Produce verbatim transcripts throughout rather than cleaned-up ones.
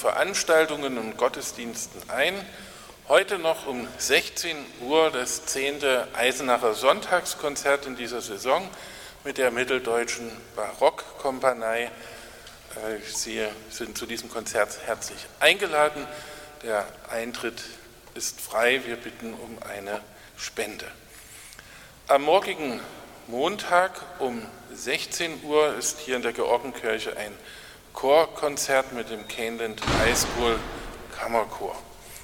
Veranstaltungen und Gottesdiensten ein. Heute noch um sechzehn Uhr das zehnte Eisenacher Sonntagskonzert in dieser Saison mit der Mitteldeutschen Barockkompanie. Sie sind zu diesem Konzert herzlich eingeladen. Der Eintritt ist frei. Wir bitten um eine Spende. Am morgigen Montag um sechzehn Uhr ist hier in der Georgenkirche ein Chorkonzert mit dem Caneland High School Kammerchor.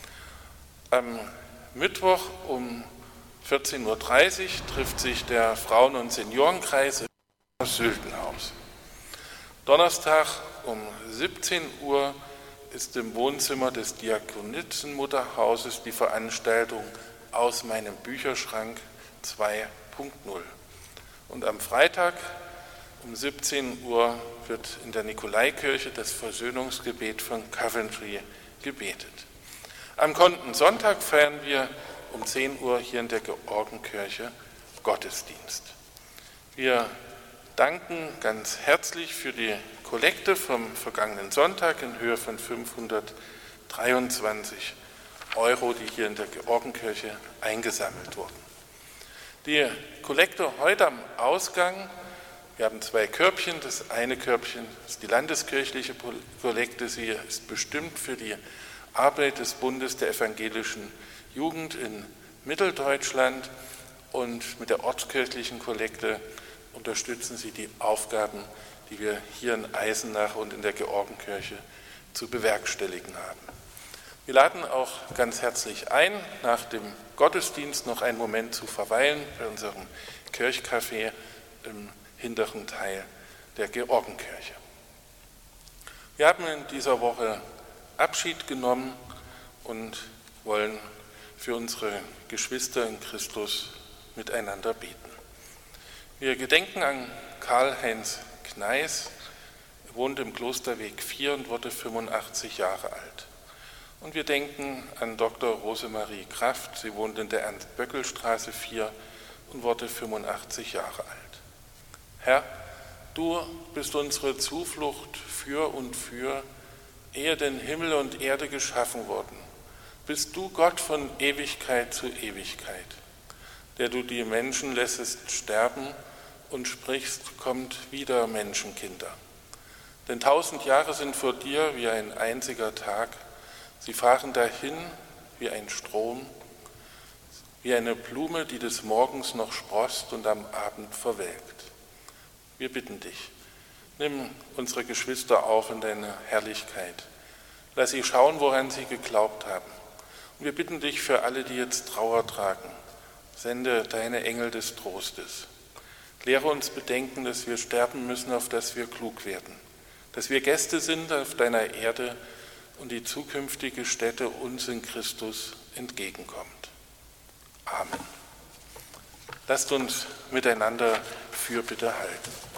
Am Mittwoch um vierzehn Uhr dreißig trifft sich der Frauen- und Seniorenkreis im Sültenhaus. Donnerstag um siebzehn Uhr ist im Wohnzimmer des Diakonissenmutterhauses die Veranstaltung Aus meinem Bücherschrank zwei Punkt null. Und am Freitag um siebzehn Uhr wird in der Nikolaikirche das Versöhnungsgebet von Coventry gebetet. Am kommenden Sonntag feiern wir um zehn Uhr hier in der Georgenkirche Gottesdienst. Wir danken ganz herzlich für die Kollekte vom vergangenen Sonntag in Höhe von fünfhundertdreiundzwanzig Euro, die hier in der Georgenkirche eingesammelt wurden. Die Kollekte heute am Ausgang, wir haben zwei Körbchen. Das eine Körbchen ist die landeskirchliche Kollekte. Sie ist bestimmt für die Arbeit des Bundes der evangelischen Jugend in Mitteldeutschland. Und mit der ortskirchlichen Kollekte unterstützen Sie die Aufgaben, die wir hier in Eisenach und in der Georgenkirche zu bewerkstelligen haben. Wir laden auch ganz herzlich ein, nach dem Gottesdienst noch einen Moment zu verweilen bei unserem Kirchcafé im hinteren Teil der Georgenkirche. Wir haben in dieser Woche Abschied genommen und wollen für unsere Geschwister in Christus miteinander beten. Wir gedenken an Karl-Heinz Kneis. Er wohnt im Klosterweg vier und wurde fünfundachtzig Jahre alt. Und wir denken an Doktor Rosemarie Kraft. Sie wohnt in der Ernst-Böckel-Straße vier und wurde fünfundachtzig Jahre alt. Herr, du bist unsere Zuflucht für und für, ehe denn Himmel und Erde geschaffen wurden. Bist du Gott von Ewigkeit zu Ewigkeit, der du die Menschen lässest sterben und sprichst, kommt wieder Menschenkinder. Denn tausend Jahre sind vor dir wie ein einziger Tag. Sie fahren dahin wie ein Strom, wie eine Blume, die des Morgens noch sproßt und am Abend verwelkt. Wir bitten dich, nimm unsere Geschwister auf in deine Herrlichkeit. Lass sie schauen, woran sie geglaubt haben. Und wir bitten dich für alle, die jetzt Trauer tragen. Sende deine Engel des Trostes. Lehre uns bedenken, dass wir sterben müssen, auf dass wir klug werden. Dass wir Gäste sind auf deiner Erde und die zukünftige Stätte uns in Christus entgegenkommt. Amen. Lasst uns miteinander Fürbitte halten.